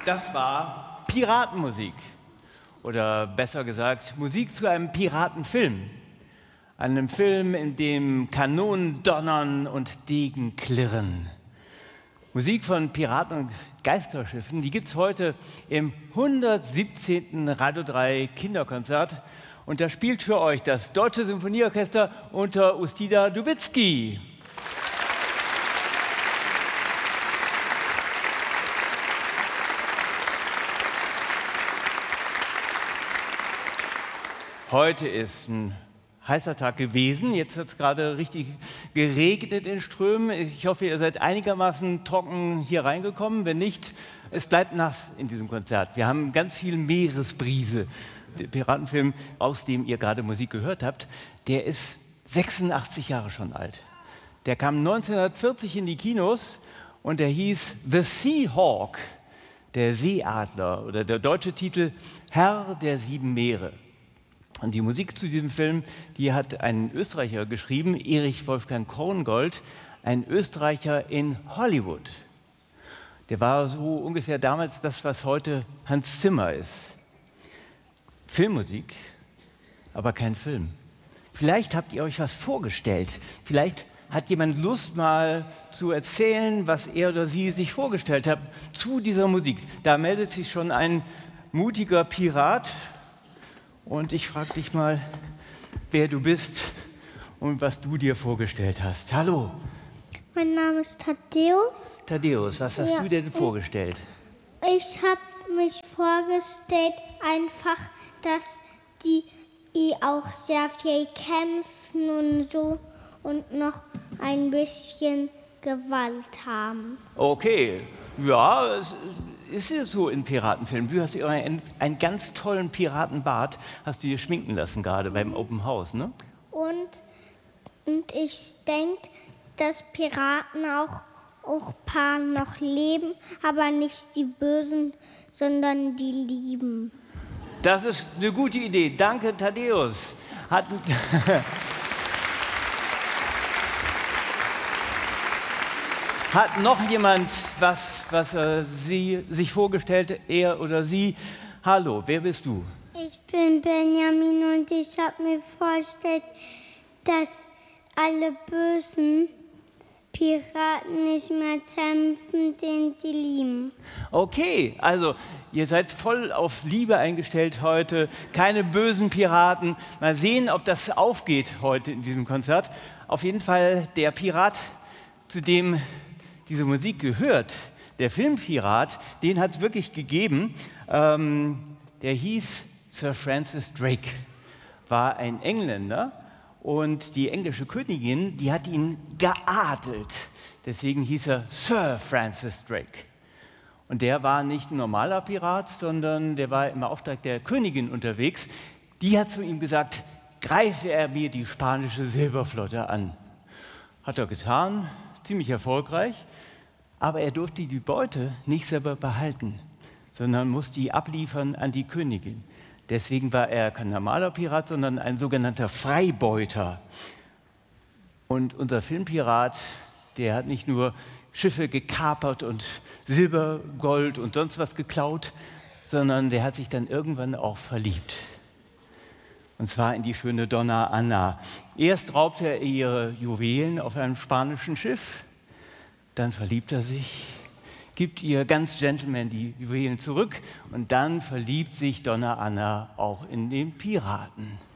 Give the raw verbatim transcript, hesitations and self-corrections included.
Das war Piratenmusik. Oder besser gesagt, Musik zu einem Piratenfilm. Einem Film, in dem Kanonen donnern und Degen klirren. Musik von Piraten und Geisterschiffen, die gibt es heute im hundertsiebzehnten Radio drei Kinderkonzert. Und da spielt für euch das Deutsche Symphonieorchester unter Ustida Dubicki. Heute ist ein heißer Tag gewesen. Jetzt hat es gerade richtig geregnet in Strömen. Ich hoffe, ihr seid einigermaßen trocken hier reingekommen. Wenn nicht, es bleibt nass in diesem Konzert. Wir haben ganz viel Meeresbrise. Der Piratenfilm, aus dem ihr gerade Musik gehört habt, der ist sechsundachtzig Jahre schon alt. Der kam neunzehnhundertvierzig in die Kinos und der hieß The Seahawk, der Seeadler, oder der deutsche Titel Herr der sieben Meere. Und die Musik zu diesem Film, die hat ein Österreicher geschrieben, Erich Wolfgang Korngold, ein Österreicher in Hollywood. Der war so ungefähr damals das, was heute Hans Zimmer ist. Filmmusik, aber kein Film. Vielleicht habt ihr euch was vorgestellt. Vielleicht hat jemand Lust, mal zu erzählen, was er oder sie sich vorgestellt hat zu dieser Musik. Da meldet sich schon ein mutiger Pirat. Und ich frage dich mal, wer du bist und was du dir vorgestellt hast. Hallo. Mein Name ist Thaddäus. Thaddäus, was hast Ja, du dir denn vorgestellt? Ich habe mich vorgestellt, einfach, dass die auch sehr viel kämpfen und so und noch ein bisschen Gewalt haben. Okay, ja, es ist ja so in Piratenfilmen. Du hast einen, einen ganz tollen Piratenbart, hast du dir schminken lassen gerade beim Open House, ne? Und, und ich denke, dass Piraten auch, auch ein paar noch leben, aber nicht die Bösen, sondern die Lieben. Das ist eine gute Idee. Danke, Thaddäus. Hat Hat noch jemand was, was äh, sie sich vorgestellt, er oder sie? Hallo, wer bist du? Ich bin Benjamin und ich habe mir vorgestellt, dass alle bösen Piraten nicht mehr kämpfen, den die lieben. Okay, also ihr seid voll auf Liebe eingestellt heute, keine bösen Piraten. Mal sehen, ob das aufgeht heute in diesem Konzert. Auf jeden Fall der Pirat, zu dem diese Musik gehört, der Filmpirat, den hat es wirklich gegeben. Ähm, der hieß Sir Francis Drake, war ein Engländer und die englische Königin, die hat ihn geadelt. Deswegen hieß er Sir Francis Drake. Und der war nicht ein normaler Pirat, sondern der war im Auftrag der Königin unterwegs. Die hat zu ihm gesagt, greife er mir die spanische Silberflotte an. Hat er getan, ziemlich erfolgreich, aber er durfte die Beute nicht selber behalten, sondern musste die abliefern an die Königin. Deswegen war er kein normaler Pirat, sondern ein sogenannter Freibeuter. Und unser Filmpirat, der hat nicht nur Schiffe gekapert und Silber, Gold und sonst was geklaut, sondern der hat sich dann irgendwann auch verliebt. Und zwar in die schöne Donna Anna. Erst raubt er ihre Juwelen auf einem spanischen Schiff, dann verliebt er sich, gibt ihr ganz gentleman die Juwelen zurück und dann verliebt sich Donna Anna auch in den Piraten.